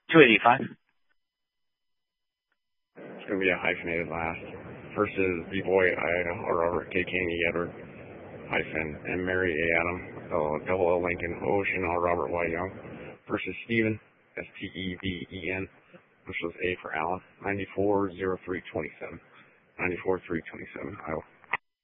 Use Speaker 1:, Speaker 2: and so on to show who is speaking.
Speaker 1: 285.
Speaker 2: It's going to be a hyphenated last. First is B-Boy Ida or Robert K. King Edward hyphen and Mary A. Adam double L Lincoln Ocean or Robert Y. Young. First is Stephen Steven, which was A for Allen 940327 94-327 Iowa.